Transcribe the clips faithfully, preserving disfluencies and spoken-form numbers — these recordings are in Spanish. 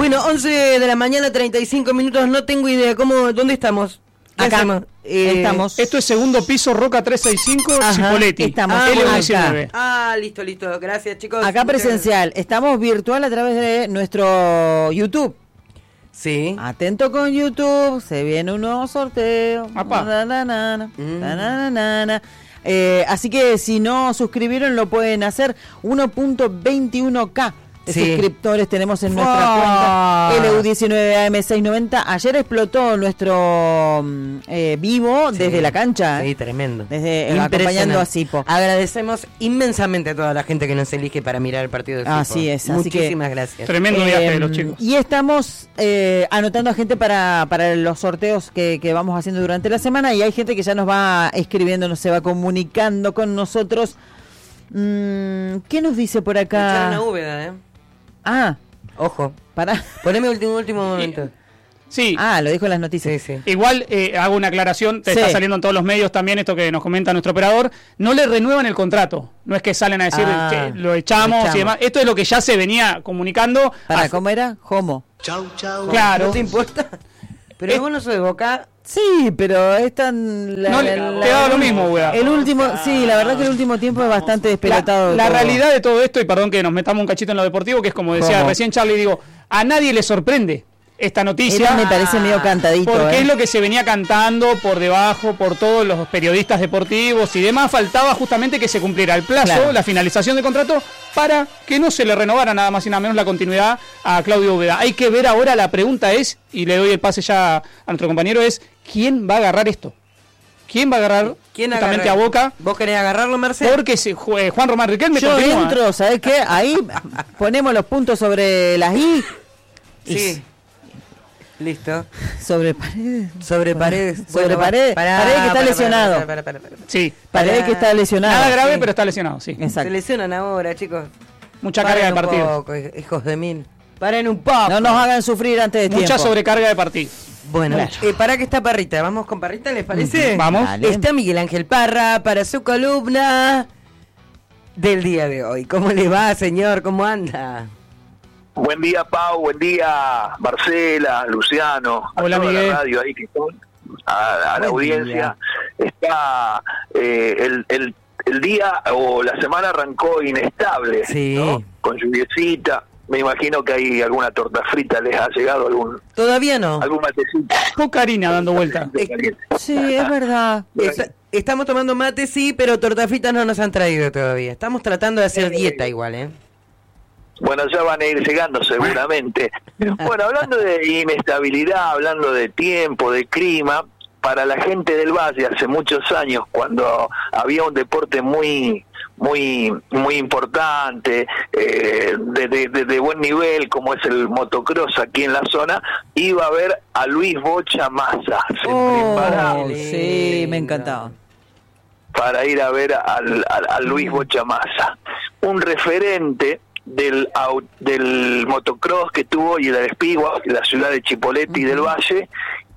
Bueno, once de la mañana, treinta y cinco minutos, no tengo idea, ¿cómo, dónde estamos? Acá eh, estamos. Esto es segundo piso, Roca trescientos sesenta y cinco, Cipolletti. Estamos. Ah, L bueno, diecinueve. Ah, listo, listo, gracias chicos. Acá Muchas presencial, estamos virtual a través de nuestro YouTube. Sí. Atento con YouTube, se viene un nuevo sorteo. Apá. Na, na, na, na, Mm. na, na, na, na. Eh, así que si no suscribieron lo pueden hacer. uno punto veintiuno K de Sí. suscriptores tenemos en nuestra Ah. cuenta L U diecinueve A M seiscientos noventa. Ayer explotó nuestro mm, eh, vivo Sí. desde la cancha. Sí, eh. tremendo. Desde, eh, Impresionante. acompañando a Sipo. Agradecemos inmensamente a toda la gente que nos elige para mirar el partido de Sipo. Así es, así que- Muchísimas gracias. Tremendo viaje de los chicos. Y estamos eh, anotando a gente para, para los sorteos que, que vamos haciendo durante la semana y hay gente que ya nos va escribiendo, nos se va comunicando con nosotros. Mm, ¿Qué nos dice por Echaron a acá? Úbeda, ¿eh? Ah, Ojo. para. Poneme último, último momento. Sí, Ah, lo dijo en las noticias. Sí, sí. igual eh, hago una aclaración, te Sí. está saliendo en todos los medios también esto que nos comenta nuestro operador, no le renuevan el contrato, no es que salen a decir Ah, que lo echamos, lo echamos. y demás, esto es lo que ya se venía comunicando. Para, hace- ¿cómo era? Homo. Claro. ¿No te importa? Pero Es- vos no sos de Boca. Sí, pero es tan... la- No, le- la- te daba lo mismo, weá. El último, sí, la verdad que el último tiempo es bastante despelotado. La, la todo. realidad de todo esto, y perdón que nos metamos un cachito en lo deportivo, que es como decía ¿Cómo? recién Charlie, digo, a nadie le sorprende esta noticia. Esta me parece medio cantadito. Porque eh. es lo que se venía cantando por debajo, por todos los periodistas deportivos y demás. Faltaba justamente que se cumpliera el plazo, Claro. la finalización del contrato, para que no se le renovara nada más y nada menos la continuidad a Claudio Úbeda. Hay que ver ahora, la pregunta es, y le doy el pase ya a nuestro compañero, es ¿quién va a agarrar esto? ¿Quién va a agarrar ¿Quién justamente agarra? a Boca? ¿Vos querés agarrarlo, Marcelo? Porque si, Ju- Juan Román Riquelme Yo continúa. entro, ¿sabés qué? Ahí ponemos los puntos sobre las I. y Sí. Listo. Sobre paredes. Sobre Paredes. Sobre va- Paredes. pará, Paredes que está pará, lesionado. pará, pará, pará, pará. Sí. Paredes que está lesionado. Nada grave, sí. pero está lesionado, sí. Se Exacto. lesionan ahora, chicos. Mucha Paren carga de un partido. poco, hijos de mil. Paren un poco. No nos hagan sufrir antes de Mucha tiempo. sobrecarga de partido. Bueno, Claro. eh, para que está Parrita. ¿Vamos con Parrita, les parece? Ujú, vamos. Dale. Está Miguel Ángel Parra para su columna del día de hoy. ¿Cómo le va, señor? ¿Cómo anda? Buen día, Pau, buen día, Marcela, Luciano, a Hola, toda Miguel. la radio ahí que están, a, a la Buen audiencia. Está eh, el, el, el día o la semana arrancó inestable, Sí. ¿no? Con lluviecita. Me imagino que hay alguna torta frita, les ha llegado algún Todavía no. algún matecito. Poca harina dando vuelta. Sí, es verdad. Está- estamos tomando mate, sí, pero tortas fritas no nos han traído todavía. Estamos tratando de hacer dieta igual, ¿eh? Bueno, ya van a ir llegando seguramente. Bueno, hablando de inestabilidad, hablando de tiempo, de clima, para la gente del Valle hace muchos años, cuando había un deporte muy muy muy importante, eh, de, de, de, de buen nivel, como es el motocross aquí en la zona, iba a ver a Luis Bocha Massa. Se preparaba Oh, sí, me encantaba. para ir a ver al, al, al Luis Bocha Massa, un referente del au- del motocross que tuvo y del Speedway, la ciudad de Chipolletti y del Valle.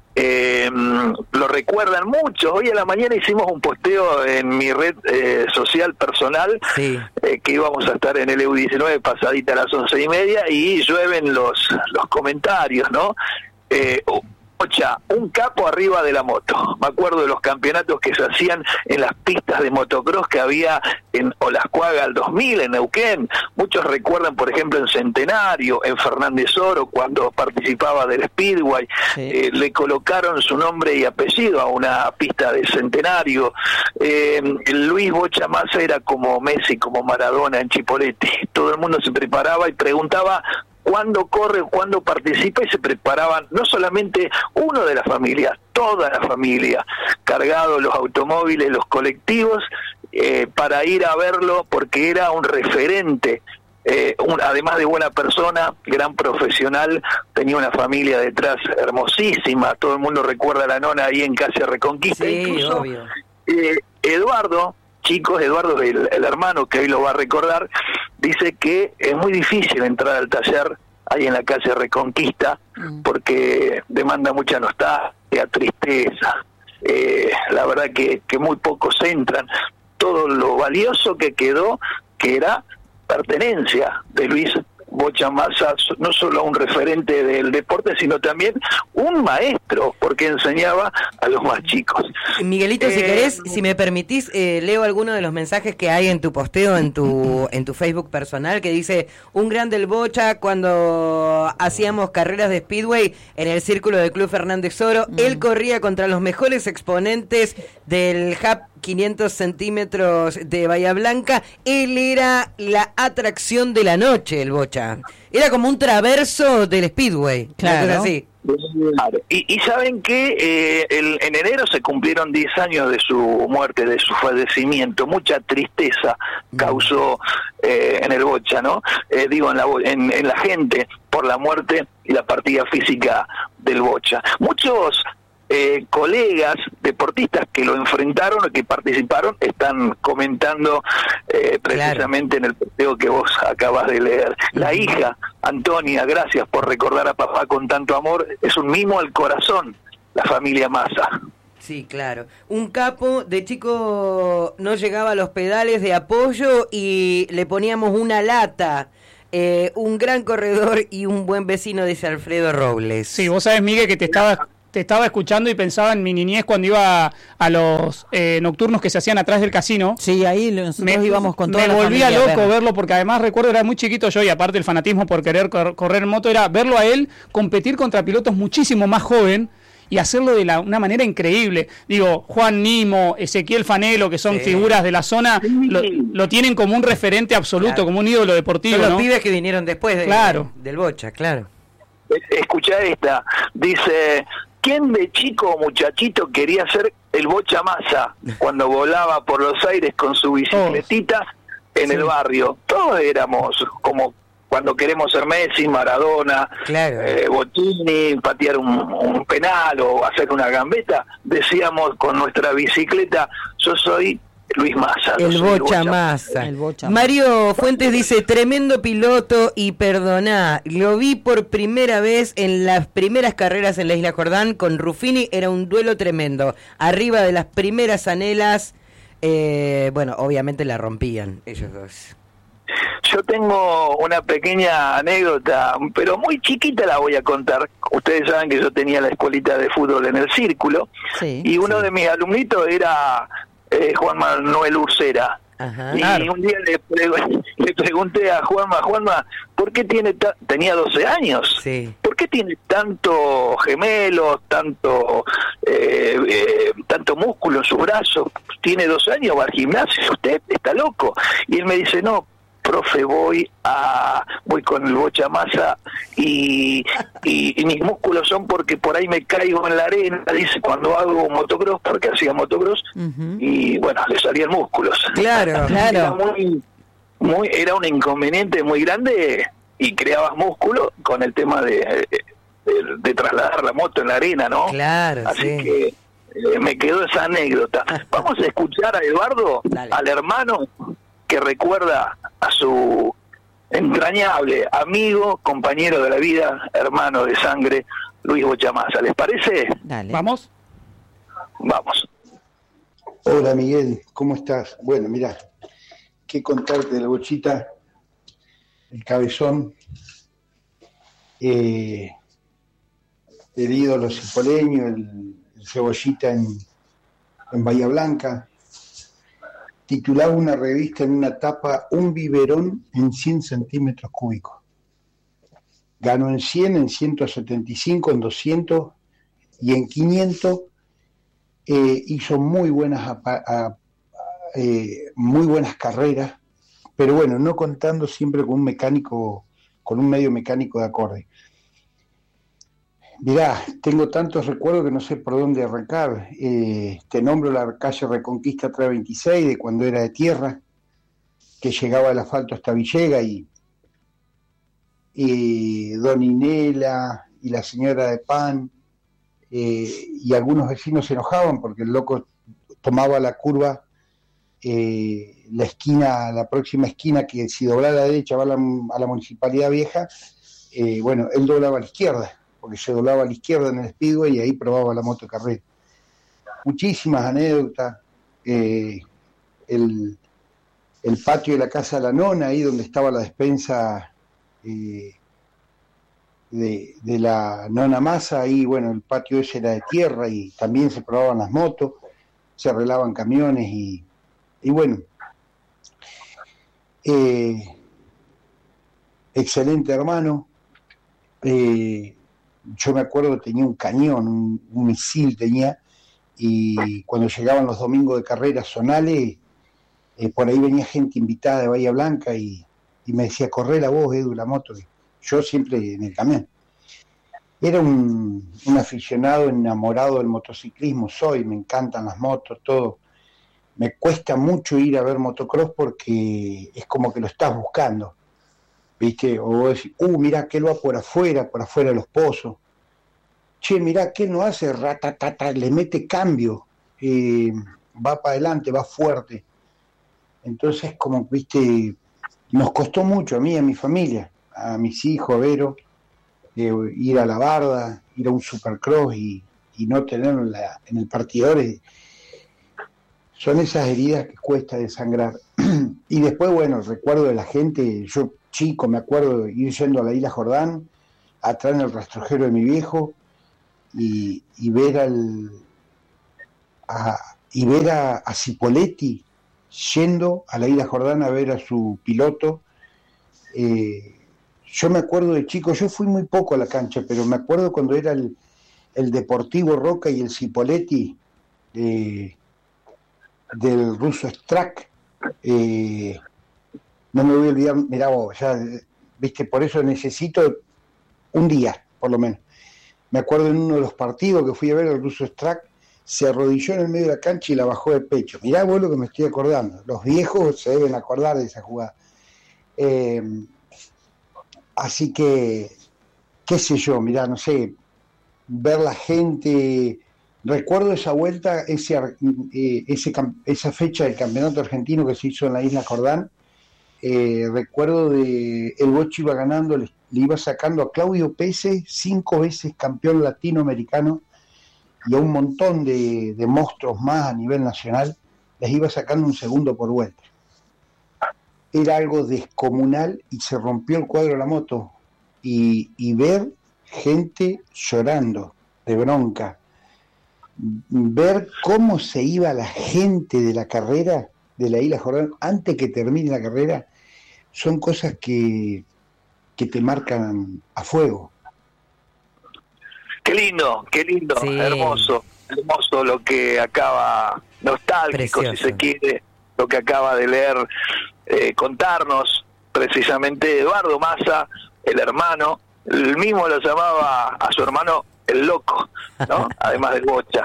Eh, lo recuerdan mucho. Hoy a la mañana hicimos un posteo en mi red eh, social personal, Sí. eh, que íbamos a estar en el E U diecinueve pasadita a las once y media, y llueven los los comentarios, ¿no? Eh, Bocha, un capo arriba de la moto. Me acuerdo de los campeonatos que se hacían en las pistas de motocross que había en Olascuaga al dos mil, en Neuquén. Muchos recuerdan, por ejemplo, en Centenario, en Fernández Oro, cuando participaba del Speedway. Sí. Eh, le colocaron su nombre y apellido a una pista de Centenario. Eh, Luis Bocha Massa era como Messi, como Maradona en Chipolletti. Todo el mundo se preparaba y preguntaba cuándo corre, cuándo participa, y se preparaban no solamente uno de la familia, toda la familia, cargados los automóviles, los colectivos, eh, para ir a verlo, porque era un referente, eh, un, además de buena persona, gran profesional, tenía una familia detrás hermosísima. Todo el mundo recuerda a la nona ahí en Calle Reconquista. Sí, Incluso obvio. eh, Eduardo, chicos, Eduardo, el, el hermano que hoy lo va a recordar, dice que es muy difícil entrar al taller ahí en la calle Reconquista, porque demanda mucha nostalgia, tristeza. Eh, la verdad que, que muy pocos entran. Todo lo valioso que quedó, que era pertenencia de Luis Bocha Massa no solo un referente del deporte, sino también un maestro, porque enseñaba a los más chicos. Miguelito, eh, si querés, si me permitís, eh, leo alguno de los mensajes que hay en tu posteo, en tu en tu Facebook personal, que dice: un grande el Bocha cuando hacíamos carreras de Speedway en el círculo del Club Fernández Oro, mm. él corría contra los mejores exponentes del H A P quinientos centímetros de Bahía Blanca. Él era la atracción de la noche, el Bocha. Era como un traverso del Speedway. Claro. Así. Claro. Y, y saben que eh, el, en enero se cumplieron diez años de su muerte, de su fallecimiento. Mucha tristeza causó eh, en el Bocha, ¿no? Eh, digo, en la, en, en la gente por la muerte y la partida física del Bocha. Muchos Eh, colegas deportistas que lo enfrentaron o que participaron están comentando eh, precisamente claro. en el posteo que vos acabas de leer. La hija, Antonia, gracias por recordar a papá con tanto amor, es un mimo al corazón, la familia Massa. Sí, claro. Un capo, de chico no llegaba a los pedales de apoyo y le poníamos una lata. Eh, un gran corredor y un buen vecino, dice Alfredo Robles. Sí, vos sabés, Miguel, que te estaba... Te estaba escuchando y pensaba en mi niñez cuando iba a, a los eh, nocturnos que se hacían atrás del casino. Sí, ahí nosotros me, íbamos con toda Me la volvía familia loco ver. verlo, porque además recuerdo, era muy chiquito yo, y aparte el fanatismo por querer cor- correr moto, era verlo a él competir contra pilotos muchísimo más joven y hacerlo de la, una manera increíble. Digo, Juan Nimo, Ezequiel Fanelo, que son sí. figuras de la zona, lo, lo tienen como un referente absoluto, claro. como un ídolo deportivo. Son los ¿no? pibes que vinieron después de, claro. del Bocha, claro. Escuchá esta, dice... ¿Quién de chico o muchachito quería ser el Bocha Massa cuando volaba por los aires con su bicicletita oh, en sí. el barrio? Todos éramos como cuando queremos ser Messi, Maradona, claro. eh, Bottini, patear un, un penal o hacer una gambeta. Decíamos con nuestra bicicleta, yo soy Luis Massa. El Bocha Massa. Mario Fuentes dice: tremendo piloto y perdoná, lo vi por primera vez en las primeras carreras en la Isla Jordán con Ruffini, era un duelo tremendo. Arriba de las primeras anelas, eh, bueno, obviamente la rompían ellos dos. Yo tengo una pequeña anécdota, pero muy chiquita la voy a contar. Ustedes saben que yo tenía la escuelita de fútbol en el Círculo, sí, y uno sí. de mis alumnitos era... Eh, Juan Manuel Ursera. Ajá, y claro. un día le, pregu- le pregunté a Juanma, Juanma, ¿por qué tiene ta- tenía doce años? Sí. ¿Por qué tiene tanto gemelos, tanto eh, eh, tanto músculo en sus brazos? Tiene doce años, va al gimnasio, usted está loco. Y él me dice, no, profe, voy a voy con el Bocha Massa y, y, y mis músculos son porque por ahí me caigo en la arena, dice, cuando hago motocross, porque hacía motocross, uh-huh. y bueno, le salían músculos. Claro, claro. Era, muy, muy, era un inconveniente muy grande y creabas músculo con el tema de, de, de trasladar la moto en la arena, ¿no? Claro, Así sí. que eh, me quedó esa anécdota. Vamos a escuchar a Eduardo, Dale. al hermano que recuerda a su entrañable amigo, compañero de la vida, hermano de sangre, Luis Bocha Massa. ¿Les parece? Dale. ¿Vamos? Vamos. Hola Miguel, ¿cómo estás? Bueno, mirá, qué contarte de la Bochita, el cabezón, eh, el ídolo cipoleño, el, el cebollita en, en Bahía Blanca. Titulaba una revista en una tapa Un biberón en cien centímetros cúbicos. Ganó en cien, en ciento setenta y cinco, en doscientos y en quinientos. Eh, hizo muy buenas, a, a, a, eh, muy buenas carreras, pero bueno, no contando siempre con un mecánico, con un medio mecánico de acorde. Mirá, tengo tantos recuerdos que no sé por dónde arrancar. Eh, te nombro la calle Reconquista trescientos veintiséis, de cuando era de tierra, que llegaba el asfalto hasta Villega, y, y Don Inela y la señora de Pan, eh, y algunos vecinos se enojaban porque el loco tomaba la curva, eh, la esquina, la próxima esquina, que si doblaba a la derecha va a la, a la Municipalidad Vieja, eh, bueno, él doblaba a la izquierda, porque se doblaba a la izquierda en el Speedway y ahí probaba la moto de carrera. Muchísimas anécdotas, eh, el, el patio de la casa de la nona, ahí donde estaba la despensa eh, de, de la Nona Massa, ahí bueno, el patio ese era de tierra y también se probaban las motos, se arreglaban camiones y, y bueno, eh, excelente hermano. Eh, yo me acuerdo tenía un cañón, un, un misil tenía, y cuando llegaban los domingos de carreras zonales, eh, por ahí venía gente invitada de Bahía Blanca y, y me decía, corre la voz, Edu, la moto. Yo siempre en el camión. Era un, un aficionado enamorado del motociclismo, soy, me encantan las motos, todo. Me cuesta mucho ir a ver motocross porque es como que lo estás buscando, ¿viste? O vos decís, uh, mirá, aquel va por afuera, por afuera de los pozos. Che, mirá, aquel no hace ratatata, le mete cambio, eh, va para adelante, va fuerte. Entonces, como, viste, nos costó mucho a mí, a mi familia, a mis hijos, a Vero, eh, ir a la barda, ir a un supercross y, y no tenerlo en, la, en el partidor. Eh, son esas heridas que cuesta desangrar. Y después, bueno, el recuerdo de la gente, yo chico me acuerdo de ir yendo a la Isla Jordán, atrás en el rastrojero de mi viejo, y, y ver al a, y ver a, a Cipoletti yendo a la Isla Jordán a ver a su piloto. Eh, yo me acuerdo de chico, yo fui muy poco a la cancha, pero me acuerdo cuando era el, el Deportivo Roca y el Cipoletti eh, del ruso Strack. Eh, no me voy a olvidar, mirá vos, ya, viste, por eso necesito un día, por lo menos. Me acuerdo en uno de los partidos que fui a ver al ruso Strack, se arrodilló en el medio de la cancha y la bajó de pecho. Mirá vos lo que me estoy acordando. Los viejos se deben acordar de esa jugada. Eh, así que, qué sé yo, mirá, no sé, ver la gente. Recuerdo esa vuelta, ese, eh, ese, esa fecha del campeonato argentino que se hizo en la Isla Jordán. Eh, recuerdo de el Bocho iba ganando, le, le iba sacando a Claudio Pese, cinco veces campeón latinoamericano, y a un montón de, de monstruos más a nivel nacional, les iba sacando un segundo por vuelta. Era algo descomunal y se rompió el cuadro de la moto. Y, y ver gente llorando de bronca, ver cómo se iba la gente de la carrera de la Isla Jordán antes que termine la carrera, son cosas que, que te marcan a fuego. Qué lindo, qué lindo, sí. hermoso, hermoso lo que acaba, nostálgico Precioso. si se quiere, lo que acaba de leer, eh, contarnos precisamente Eduardo Massa, el hermano, el mismo lo llamaba a su hermano el loco, ¿no? Además del Bocha.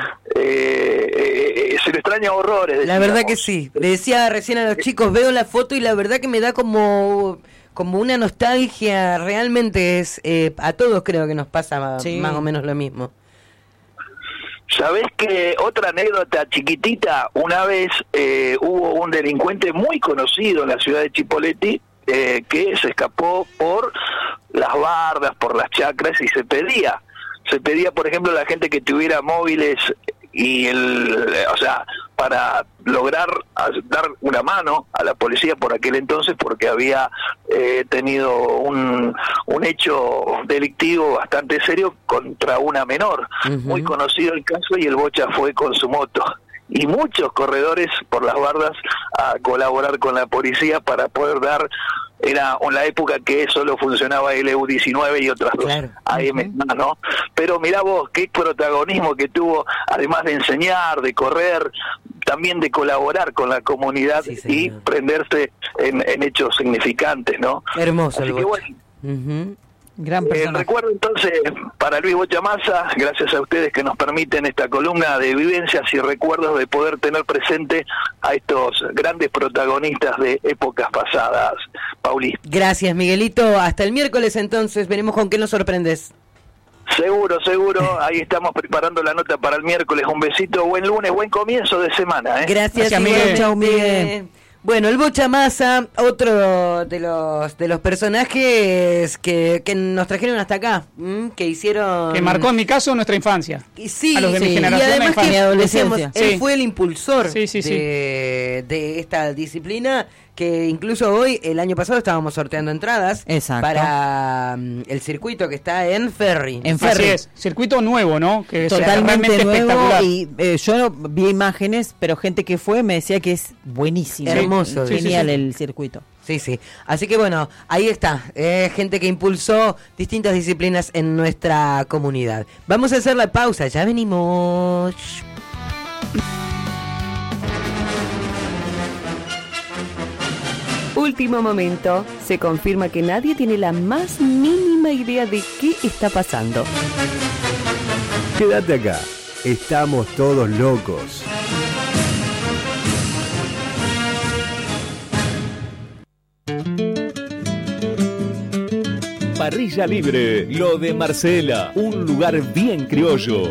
Eh, eh, se le extraña horrores. La verdad que sí. Le decía recién a los chicos, veo la foto y la verdad que me da como como una nostalgia. Realmente es eh, a todos creo que nos pasa sí. más o menos lo mismo. ¿Sabés que otra anécdota chiquitita? Una vez eh, hubo un delincuente muy conocido en la ciudad de Chipoleti eh, que se escapó por las bardas, por las chacras y se pedía. Se pedía, por ejemplo, a la gente que tuviera móviles y el, o sea, para lograr dar una mano a la policía por aquel entonces, porque había eh, tenido un, un hecho delictivo bastante serio contra una menor. Uh-huh. Muy conocido el caso y el Bocha fue con su moto. Y muchos corredores por las bardas a colaborar con la policía para poder dar. Era en la época que solo funcionaba el E U diecinueve y otras claro. dos A M, uh-huh. ¿no? Pero mirá vos, qué protagonismo que tuvo, además de enseñar, de correr, también de colaborar con la comunidad sí, y prenderse en, en hechos significantes, ¿no? Hermoso. Así el que bueno. Uh-huh. Gran eh, recuerdo entonces para Luis Bocha Massa, gracias a ustedes que nos permiten esta columna de vivencias y recuerdos de poder tener presente a estos grandes protagonistas de épocas pasadas. Pauli. Gracias, Miguelito. Hasta el miércoles entonces, veremos con qué nos sorprendes. Seguro, seguro. Ahí estamos preparando la nota para el miércoles. Un besito, buen lunes, buen comienzo de semana. ¿eh? Gracias, Gracias Miguel. Chau, Miguel. Bueno, el Bocha Massa, otro de los de los personajes que, que nos trajeron hasta acá, ¿m? que hicieron... Que marcó en mi caso nuestra infancia. Sí, a los de sí. mi generación. Y además que decíamos, adolescencia. él sí. fue el impulsor sí, sí, sí. De, de esta disciplina que incluso hoy, el año pasado, estábamos sorteando entradas Exacto. para um, el circuito que está en Ferry. En Ferry. Así es, circuito nuevo, ¿no? Que es Totalmente realmente nuevo espectacular. y eh, yo no vi imágenes, pero gente que fue me decía que es buenísimo. Hermoso. Genial Sí, sí, sí. el circuito. Sí, sí. Así que bueno, ahí está. Eh, gente que impulsó distintas disciplinas en nuestra comunidad. Vamos a hacer la pausa, ya venimos. Último momento. Se confirma que nadie tiene la más mínima idea de qué está pasando. Quédate acá. Estamos todos locos. Parrilla Libre, lo de Marcela, un lugar bien criollo.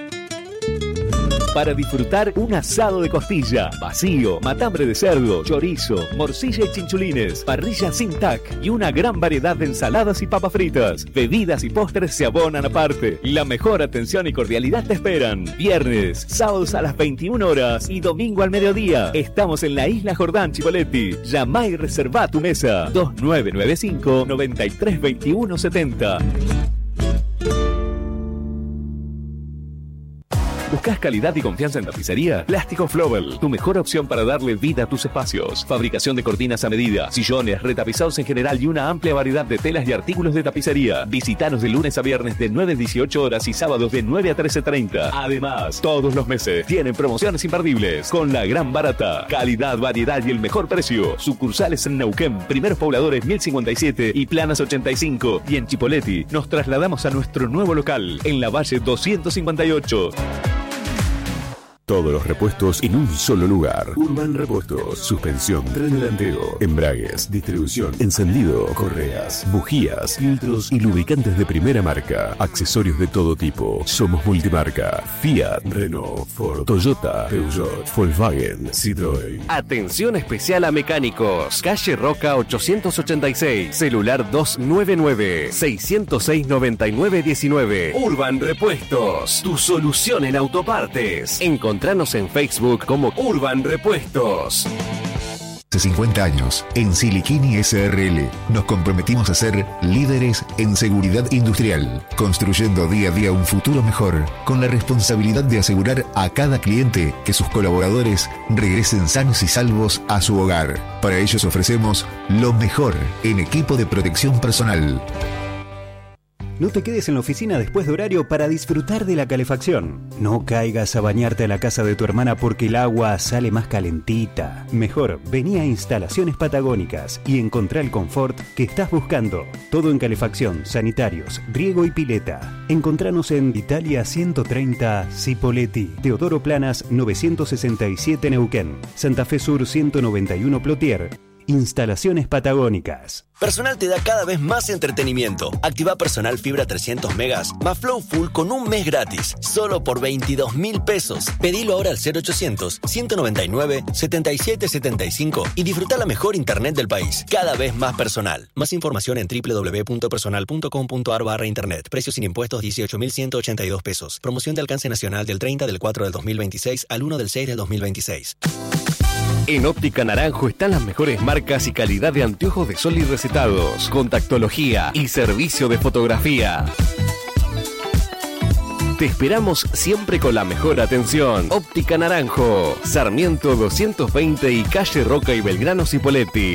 Para disfrutar un asado de costilla, vacío, matambre de cerdo, chorizo, morcilla y chinchulines, parrilla sin tac y una gran variedad de ensaladas y papas fritas. Bebidas y postres se abonan aparte. La mejor atención y cordialidad te esperan. Viernes, sábados a las veintiuna horas y domingo al mediodía. Estamos en la Isla Jordán, Chipoleti. Llama y reserva tu mesa. dos nueve nueve cinco, nueve tres dos uno siete cero. ¿Buscas calidad y confianza en tapicería? Plástico Flowell, tu mejor opción para darle vida a tus espacios. Fabricación de cortinas a medida, sillones, retapizados en general y una amplia variedad de telas y artículos de tapicería. Visítanos de lunes a viernes de nueve a dieciocho horas y sábados de nueve a trece treinta. Además, todos los meses tienen promociones imperdibles con la gran barata. Calidad, variedad y el mejor precio. Sucursales en Neuquén, Primeros Pobladores mil cincuenta y siete y Planas ochenta y cinco. Y en Chipoleti nos trasladamos a nuestro nuevo local en la Valle doscientos cincuenta y ocho. Todos los repuestos en un solo lugar. Urban Repuestos. Suspensión, tren delantero, embragues, distribución, encendido, correas, bujías, filtros y lubricantes de primera marca. Accesorios de todo tipo. Somos multimarca. Fiat, Renault, Ford, Toyota, Peugeot, Volkswagen, Citroën. Atención especial a mecánicos. Calle Roca ochocientos ochenta y seis. Celular dos nueve nueve, seis cero seis, nueve nueve uno nueve. Urban Repuestos. Tu solución en autopartes. Encontranos en Facebook como Urban Repuestos. Hace cincuenta años, en Siliquini S R L, nos comprometimos a ser líderes en seguridad industrial, construyendo día a día un futuro mejor, con la responsabilidad de asegurar a cada cliente que sus colaboradores regresen sanos y salvos a su hogar. Para ellos ofrecemos lo mejor en equipo de protección personal. No te quedes en la oficina después de horario para disfrutar de la calefacción. No caigas a bañarte a la casa de tu hermana porque el agua sale más calentita. Mejor, vení a Instalaciones Patagónicas y encontrá el confort que estás buscando. Todo en calefacción, sanitarios, riego y pileta. Encontranos en Italia ciento treinta, Cipolletti, Teodoro Planas novecientos sesenta y siete Neuquén, Santa Fe Sur ciento noventa y uno Plotier. Instalaciones Patagónicas. Personal te da cada vez más entretenimiento. Activa Personal Fibra trescientos megas más Flow Full con un mes gratis, solo por veintidós mil pesos. Pedilo ahora al cero ochocientos, ciento noventa y nueve, setenta y siete setenta y cinco y disfruta la mejor internet del país. Cada vez más personal. Más información en doble u doble u doble u punto personal punto com punto a r barra internet. Precios sin impuestos dieciocho mil ciento ochenta y dos pesos. Promoción de alcance nacional del treinta del cuatro del dos mil veintiséis al uno del seis del dos mil veintiséis. En Óptica Naranjo están las mejores marcas y calidad de anteojos de sol y recetados, contactología y servicio de fotografía. Te esperamos siempre con la mejor atención. Óptica Naranjo, Sarmiento doscientos veinte y Calle Roca y Belgrano Cipolletti.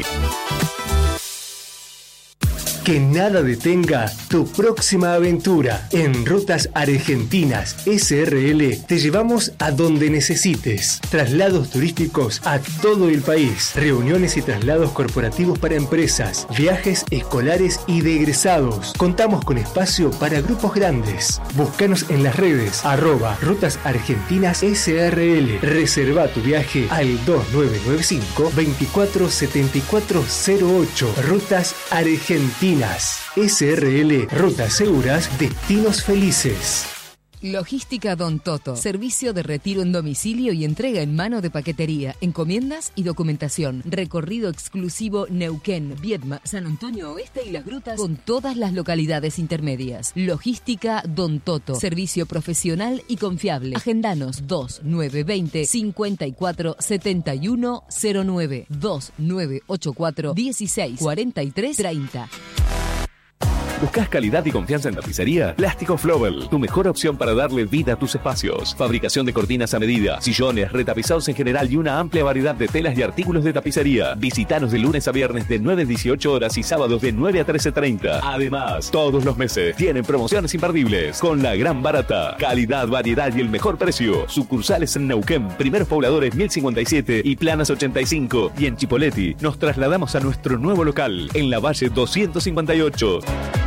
Que nada detenga tu próxima aventura. En Rutas Argentinas S R L te llevamos a donde necesites. Traslados turísticos a todo el país. Reuniones y traslados corporativos para empresas. Viajes escolares y de egresados. Contamos con espacio para grupos grandes. Búscanos en las redes arroba Rutas Argentinas S R L. Reserva tu viaje al dos nueve nueve cinco, veinticuatro setenta y cuatro cero ocho. Rutas Argentinas S R L, rutas seguras, destinos felices. Logística Don Toto. Servicio de retiro en domicilio y entrega en mano de paquetería, encomiendas y documentación. Recorrido exclusivo Neuquén, Viedma, San Antonio Oeste y Las Grutas con todas las localidades intermedias. Logística Don Toto. Servicio profesional y confiable. Agendanos dos nueve dos cero cinco cuatro siete uno cero nueve dos nueve ocho cuatro dieciséis cuarenta y tres treinta. ¿Buscas calidad y confianza en tapicería? Plástico Flobel, tu mejor opción para darle vida a tus espacios. Fabricación de cortinas a medida, sillones, retapizados en general y una amplia variedad de telas y artículos de tapicería. Visítanos de lunes a viernes de nueve a dieciocho horas y sábados de nueve a trece treinta. Además, todos los meses tienen promociones imperdibles con la gran barata. Calidad, variedad y el mejor precio. Sucursales en Neuquén, Primeros Pobladores mil cincuenta y siete y Planas ochenta y cinco. Y en Chipoleti nos trasladamos a nuestro nuevo local en la Valle doscientos cincuenta y ocho.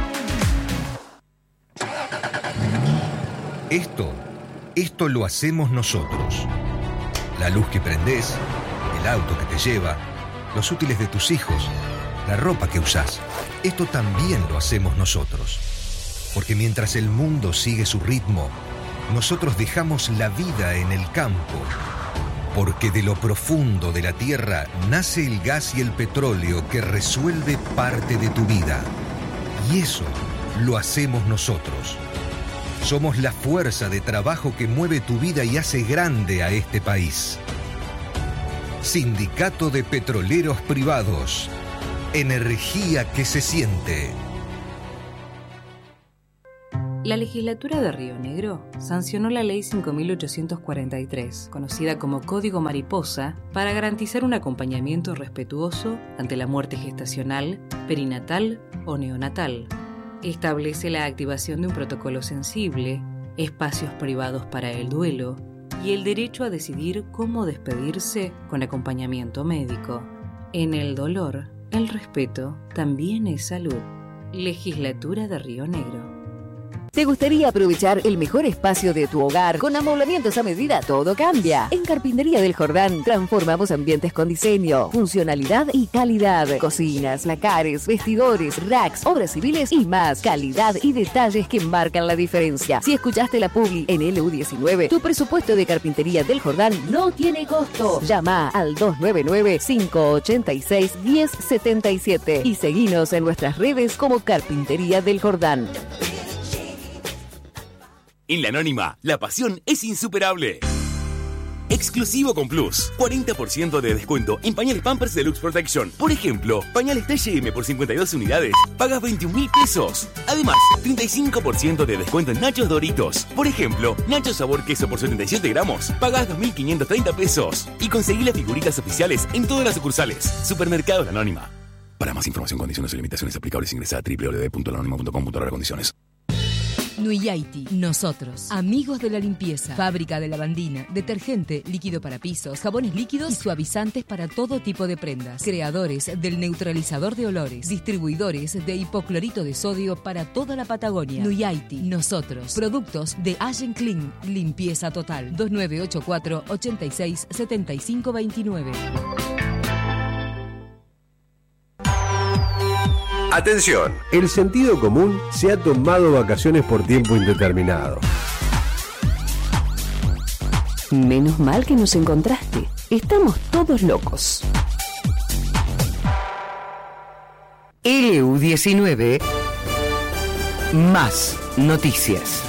Esto, esto lo hacemos nosotros. La luz que prendés, el auto que te lleva, los útiles de tus hijos, la ropa que usás. Esto también lo hacemos nosotros. Porque mientras el mundo sigue su ritmo, nosotros dejamos la vida en el campo. Porque de lo profundo de la tierra nace el gas y el petróleo que resuelve parte de tu vida. Y eso lo hacemos nosotros. Somos la fuerza de trabajo que mueve tu vida y hace grande a este país. Sindicato de Petroleros Privados. Energía que se siente. La legislatura de Río Negro sancionó la Ley cinco mil ochocientos cuarenta y tres, conocida como Código Mariposa, para garantizar un acompañamiento respetuoso ante la muerte gestacional, perinatal o neonatal. Establece la activación de un protocolo sensible, espacios privados para el duelo y el derecho a decidir cómo despedirse con acompañamiento médico. En el dolor, el respeto también es salud. Legislatura de Río Negro. ¿Te gustaría aprovechar el mejor espacio de tu hogar con amoblamientos a medida? Todo cambia. En Carpintería del Jordán transformamos ambientes con diseño, funcionalidad y calidad. Cocinas, lacares, vestidores, racks, obras civiles y más. Calidad y detalles que marcan la diferencia. Si escuchaste la publi en L U diecinueve, tu presupuesto de Carpintería del Jordán no tiene costo. Llama al dos nueve nueve, cinco ocho seis, uno cero siete siete y seguinos en nuestras redes como Carpintería del Jordán. En La Anónima, la pasión es insuperable. Exclusivo con Plus. cuarenta por ciento de descuento en pañales Pampers Deluxe Protection. Por ejemplo, pañales T L M por cincuenta y dos unidades, pagas veintiún mil pesos. Además, treinta y cinco por ciento de descuento en Nachos Doritos. Por ejemplo, Nachos Sabor Queso por setenta y siete gramos, pagas dos mil quinientos treinta pesos. Y conseguí las figuritas oficiales en todas las sucursales. Supermercado La Anónima. Para más información, condiciones y limitaciones aplicables, ingresa a doble u doble u doble u punto la anónima punto com punto a r condiciones. Nuyaiti, nosotros, amigos de la limpieza, fábrica de lavandina, detergente, líquido para pisos, jabones líquidos y suavizantes para todo tipo de prendas, creadores del neutralizador de olores, distribuidores de hipoclorito de sodio para toda la Patagonia. Nuyaiti, nosotros, productos de Allen Clean, limpieza total, dos nueve ocho cuatro, ocho seis, siete cinco dos nueve. Atención, el sentido común se ha tomado vacaciones por tiempo indeterminado. Menos mal que nos encontraste. Estamos todos locos. L U diecinueve, más noticias.